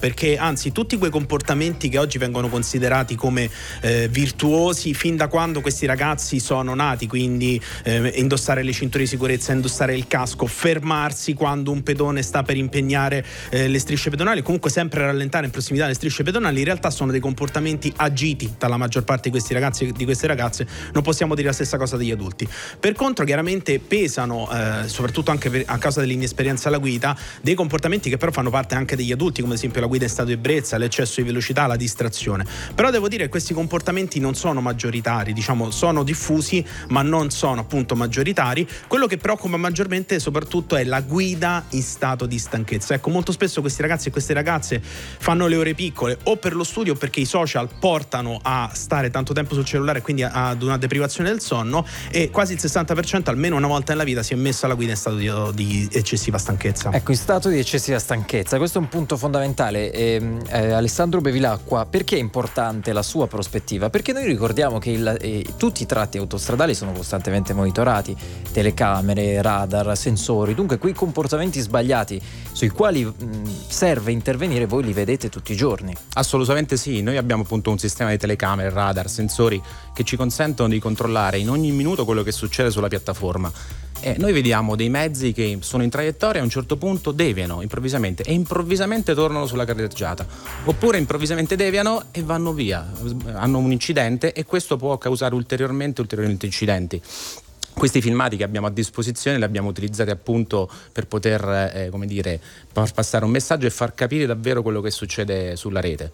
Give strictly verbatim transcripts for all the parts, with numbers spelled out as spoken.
perché anzi tutti quei comportamenti che oggi vengono considerati come eh, virtuosi fin da quando questi ragazzi sono nati, quindi eh, indossare le cinture di sicurezza, indossare il casco, fermarsi quando un pedone sta per impegnare eh, le strisce pedonali, comunque sempre rallentare in prossimità delle strisce pedonali, in realtà sono dei comportamenti agiti dalla maggior parte di questi ragazzi e di queste ragazze. Non possiamo dire la stessa cosa degli adulti. Per contro chiaramente pesano eh, soprattutto anche per, a causa dell'inesperienza alla guida, dei comportamenti che però fanno parte anche degli adulti, come ad esempio la guida in stato di ebbrezza, l'eccesso di velocità, la distrazione. Però devo dire che questi comportamenti non sono maggioritari, diciamo sono diffusi ma non sono appunto maggioritari. Quello che preoccupa maggiormente soprattutto è la guida in stato di stanchezza. Ecco, molto spesso questi ragazzi e queste ragazze fanno le ore piccole o per lo studio o perché i social portano a stare tanto tempo sul cellulare, quindi ad una deprivazione del sonno, e quasi il sessanta per cento almeno una volta nella vita si è messo alla guida in stato di, di eccessiva stanchezza. Ecco, in stato di eccessiva stanchezza, questo è un punto fondamentale. eh, eh, Alessandro Bevilacqua, perché è importante la sua prospettiva? Perché noi ricordiamo che il, eh, tutti i tratti autostradali sono costantemente monitorati, telecamere, radar, sensori, dunque quei comportamenti sbagliati sui quali mh, serve intervenire voi li vedete tutti i giorni. Assolutamente sì, noi abbiamo appunto un sistema di telecamere, radar, sensori che ci consentono di controllare in ogni minuto quello che succede sulla piattaforma. E noi vediamo dei mezzi che sono in traiettoria e a un certo punto deviano improvvisamente e improvvisamente tornano sulla carreggiata, oppure improvvisamente deviano e vanno via, hanno un incidente e questo può causare ulteriormente ulteriori incidenti. Questi filmati che abbiamo a disposizione li abbiamo utilizzati appunto per poter eh, come dire, far passare un messaggio e far capire davvero quello che succede sulla rete.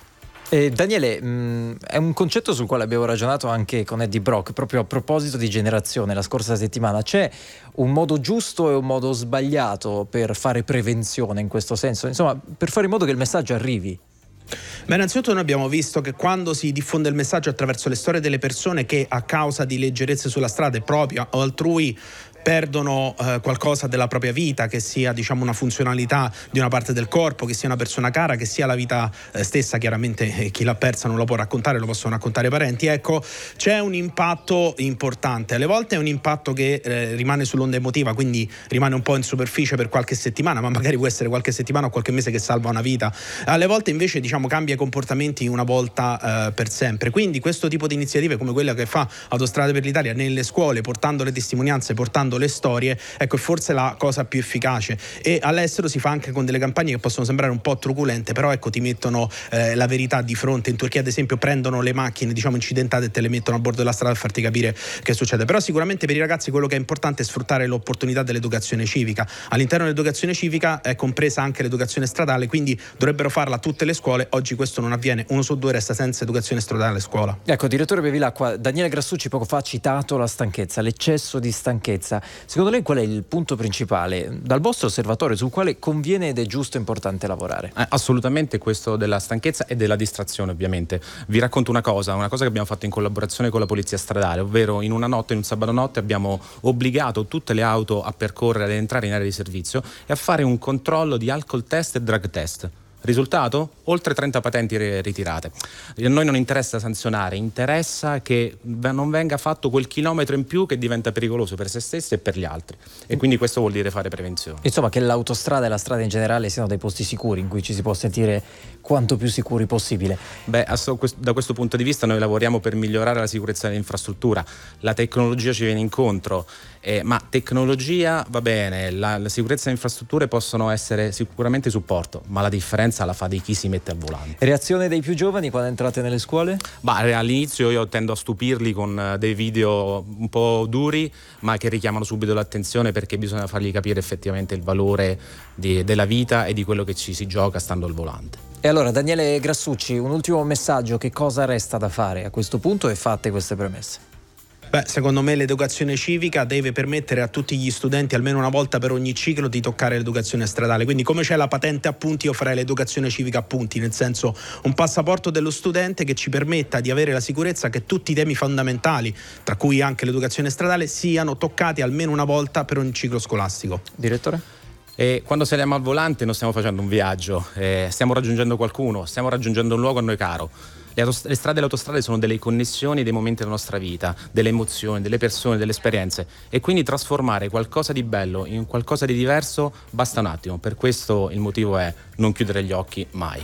Eh, Daniele, mh, è un concetto sul quale abbiamo ragionato anche con Eddie Brock, proprio a proposito di generazione la scorsa settimana. C'è un modo giusto e un modo sbagliato per fare prevenzione in questo senso, insomma, per fare in modo che il messaggio arrivi? Beh, innanzitutto noi abbiamo visto che quando si diffonde il messaggio attraverso le storie delle persone che a causa di leggerezze sulla strada propria o altrui perdono eh, qualcosa della propria vita, che sia diciamo una funzionalità di una parte del corpo, che sia una persona cara, che sia la vita eh, stessa, chiaramente eh, chi l'ha persa non lo può raccontare, lo possono raccontare i parenti, ecco, c'è un impatto importante. Alle volte è un impatto che eh, rimane sull'onda emotiva, quindi rimane un po' in superficie per qualche settimana, ma magari può essere qualche settimana o qualche mese che salva una vita. Alle volte invece diciamo cambia i comportamenti una volta eh, per sempre, quindi questo tipo di iniziative come quella che fa Autostrade per l'Italia nelle scuole, portando le testimonianze, portando le storie, ecco, è forse la cosa più efficace. E all'estero si fa anche con delle campagne che possono sembrare un po' truculente, però ecco ti mettono eh, la verità di fronte. In Turchia ad esempio prendono le macchine diciamo incidentate e te le mettono a bordo della strada per farti capire che succede. Però sicuramente per i ragazzi quello che è importante è sfruttare l'opportunità dell'educazione civica. All'interno dell'educazione civica è compresa anche l'educazione stradale, quindi dovrebbero farla tutte le scuole. Oggi questo non avviene, uno su due resta senza educazione stradale a scuola. Ecco, direttore Bevilacqua, Daniele Grassucci poco fa ha citato la stanchezza, l'eccesso di stanchezza. Secondo lei qual è il punto principale dal vostro osservatorio sul quale conviene ed è giusto e importante lavorare? Eh, assolutamente questo della stanchezza e della distrazione, ovviamente. Vi racconto una cosa, una cosa che abbiamo fatto in collaborazione con la polizia stradale, ovvero in una notte, in un sabato notte abbiamo obbligato tutte le auto a percorrere, ad entrare in area di servizio e a fare un controllo di alcol test e drug test. Risultato? Oltre trenta patenti ritirate. A noi non interessa sanzionare, interessa che non venga fatto quel chilometro in più che diventa pericoloso per se stessi e per gli altri. E quindi questo vuol dire fare prevenzione. Insomma, che l'autostrada e la strada in generale siano dei posti sicuri in cui ci si può sentire quanto più sicuri possibile. Beh, da questo punto di vista noi lavoriamo per migliorare la sicurezza dell'infrastruttura. La tecnologia ci viene incontro, eh, ma tecnologia va bene, la, la sicurezza delle infrastrutture possono essere sicuramente supporto, ma la differenza la fa di chi si mette al volante. Reazione dei più giovani quando entrate nelle scuole? Bah, all'inizio io tendo a stupirli con dei video un po' duri, ma che richiamano subito l'attenzione, perché bisogna fargli capire effettivamente il valore di, della vita e di quello che ci si gioca stando al volante. E allora, Daniele Grassucci, un ultimo messaggio: che cosa resta da fare a questo punto e fatte queste premesse? Beh, secondo me l'educazione civica deve permettere a tutti gli studenti almeno una volta per ogni ciclo di toccare l'educazione stradale, quindi come c'è la patente a punti io farei l'educazione civica a punti, nel senso un passaporto dello studente che ci permetta di avere la sicurezza che tutti i temi fondamentali, tra cui anche l'educazione stradale, siano toccati almeno una volta per ogni ciclo scolastico. Direttore? E quando saliamo al volante non stiamo facendo un viaggio, eh, stiamo raggiungendo qualcuno, stiamo raggiungendo un luogo a noi caro. Le, autost- le strade e le autostrade sono delle connessioni dei momenti della nostra vita, delle emozioni, delle persone, delle esperienze, e quindi trasformare qualcosa di bello in qualcosa di diverso basta un attimo. Per questo il motivo è non chiudere gli occhi mai.